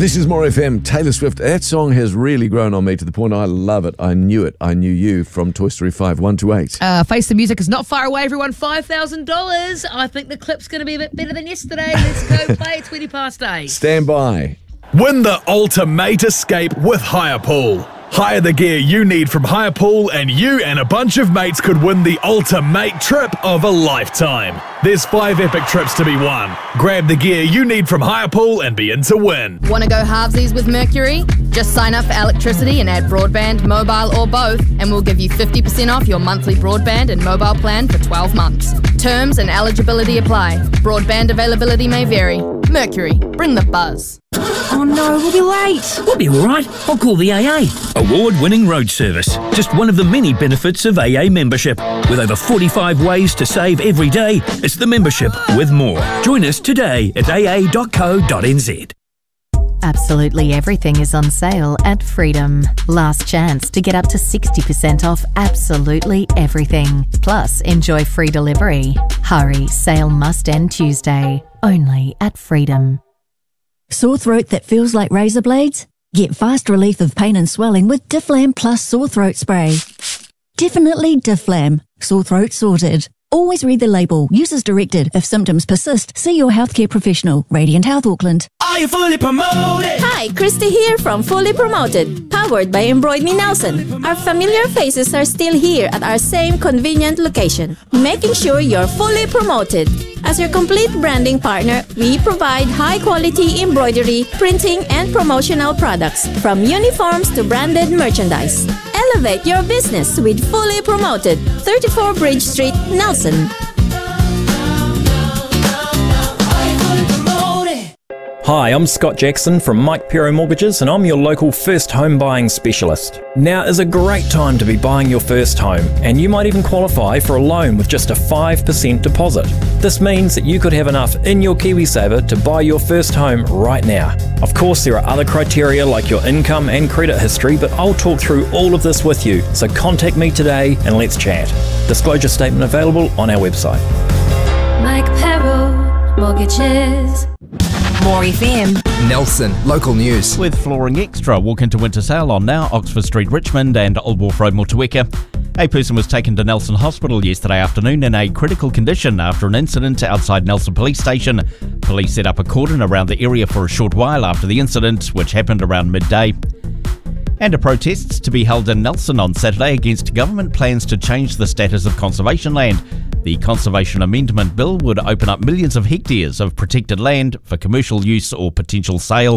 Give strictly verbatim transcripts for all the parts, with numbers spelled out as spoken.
This is More F M. Taylor Swift. That song has really grown on me to the point I love it. I knew it. I knew you from Toy Story five, one to eight. Uh, Face the Music is not far away, everyone. five thousand dollars. I think the clip's going to be a bit better than yesterday. Let's go play it twenty past eight. Stand by. Win the ultimate escape with Hirepool. Hire the gear you need from Hirepool and you and a bunch of mates could win the ultimate trip of a lifetime. There's five epic trips to be won. Grab the gear you need from Hirepool and be in to win. Want to go halvesies with Mercury? Just sign up for electricity and add broadband, mobile or both, and we'll give you fifty percent off your monthly broadband and mobile plan for twelve months. Terms and eligibility apply. Broadband availability may vary. Mercury, bring the buzz. Oh no, we'll be late. We'll be alright. I'll call the A A. Award-winning road service. Just one of the many benefits of A A membership. With over forty-five ways to save every day, it's the membership with more. Join us today at a a dot co dot n z. Absolutely everything is on sale at Freedom. Last chance to get up to sixty percent off absolutely everything. Plus, enjoy free delivery. Hurry, sale must end Tuesday. Only at Freedom. Sore throat that feels like razor blades? Get fast relief of pain and swelling with Difflam Plus Sore Throat Spray. Definitely Difflam. Sore throat sorted. Always read the label. Use as directed. If symptoms persist, see your healthcare professional. Radiant Health Auckland. Are you fully promoted? Hi, Christy here from Fully Promoted, powered by Embroid Me Nelson. Our familiar faces are still here at our same convenient location, making sure you're fully promoted. As your complete branding partner, we provide high-quality embroidery, printing, and promotional products, from uniforms to branded merchandise. Elevate your business with Fully Promoted, thirty-four Bridge Street, Nelson. Hi, I'm Scott Jackson from Mike Pero Mortgages and I'm your local first home buying specialist. Now is a great time to be buying your first home and you might even qualify for a loan with just a five percent deposit. This means that you could have enough in your KiwiSaver to buy your first home right now. Of course, there are other criteria like your income and credit history, but I'll talk through all of this with you, so contact me today and let's chat. Disclosure statement available on our website. Mike Pero Mortgages. More F M. Nelson, local news. With Flooring Extra, walk into winter sale on now Oxford Street, Richmond and Old Wharf Road, Motueka. A person was taken to Nelson Hospital yesterday afternoon in a critical condition after an incident outside Nelson Police Station. Police set up a cordon around the area for a short while after the incident, which happened around midday. And a protests to be held in Nelson on Saturday against government plans to change the status of conservation land. The Conservation Amendment Bill would open up millions of hectares of protected land for commercial use or potential sale.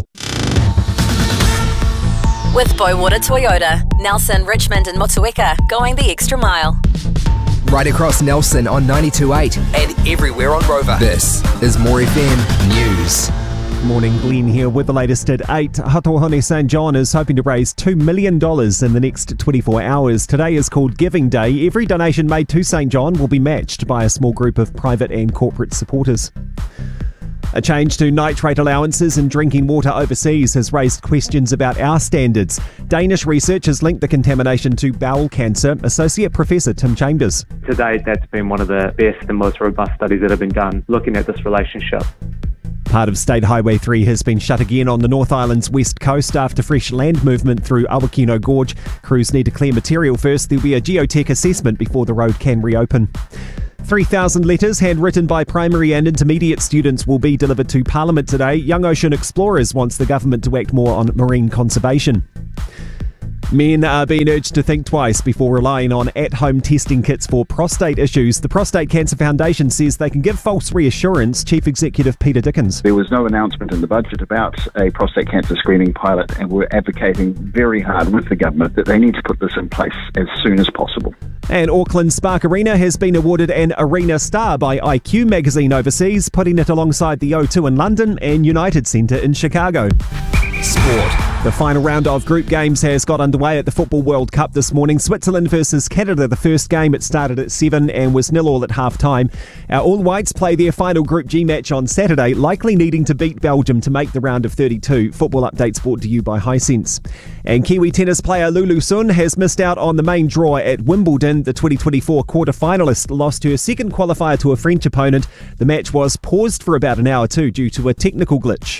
With Boywater Toyota, Nelson, Richmond and Motueka, going the extra mile. Right across Nelson on ninety-two point eight and everywhere on Rover. This is More F M News. Morning, Glenn here with the latest at eight. Hatohone Saint John is hoping to raise two million dollars in the next twenty-four hours. Today is called Giving Day. Every donation made to Saint John will be matched by a small group of private and corporate supporters. A change to nitrate allowances in drinking water overseas has raised questions about our standards. Danish research has linked the contamination to bowel cancer. Associate Professor Tim Chambers. To date, that's been one of the best and most robust studies that have been done looking at this relationship. Part of State Highway three has been shut again on the North Island's west coast after fresh land movement through Awakino Gorge. Crews need to clear material first. There'll be a geotech assessment before the road can reopen. three thousand letters handwritten by primary and intermediate students will be delivered to Parliament today. Young Ocean Explorers wants the government to act more on marine conservation. Men are being urged to think twice before relying on at-home testing kits for prostate issues. The Prostate Cancer Foundation says they can give false reassurance. Chief Executive Peter Dickens. There was no announcement in the budget about a prostate cancer screening pilot, and we're advocating very hard with the government that they need to put this in place as soon as possible. And Auckland Spark Arena has been awarded an Arena Star by I Q magazine overseas, putting it alongside the O two in London and United Centre in Chicago. Sport. The final round of group games has got underway at the Football World Cup this morning. Switzerland versus Canada, the first game. It started at seven and was nil all at half-time. Our All Whites play their final Group G match on Saturday, likely needing to beat Belgium to make the round of thirty-two. Football updates brought to you by Hisense. And Kiwi tennis player Lulu Sun has missed out on the main draw at Wimbledon. The twenty twenty-four quarter-finalist lost her second qualifier to a French opponent. The match was paused for about an hour too due to a technical glitch.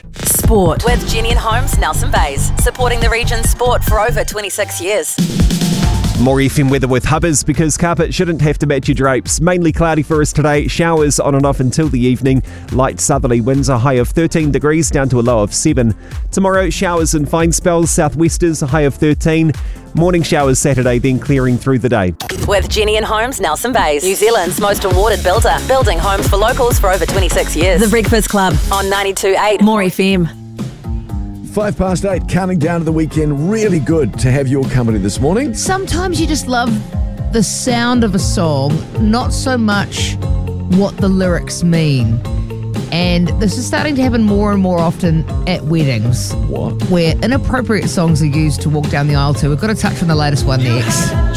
Sport. With Jenny and Holmes, Nelson Bays. Supporting the region's sport for over twenty-six years. More F M weather with Hubbers, because carpet shouldn't have to match your drapes. Mainly cloudy for us today. Showers on and off until the evening. Light southerly winds, a high of thirteen degrees down to a low of seven. Tomorrow, showers and fine spells. Southwesters, a high of thirteen. Morning showers Saturday, then clearing through the day. With Jenny and Holmes, Nelson Bays. New Zealand's most awarded builder. Building homes for locals for over twenty-six years. The Breakfast Club. On ninety-two point eight. More F M. Five past eight, counting down to the weekend. Really good to have your company this morning. Sometimes you just love the sound of a song, not so much what the lyrics mean. And this is starting to happen more and more often at weddings. What? Where inappropriate songs are used to walk down the aisle to. We've got to touch on the latest one next.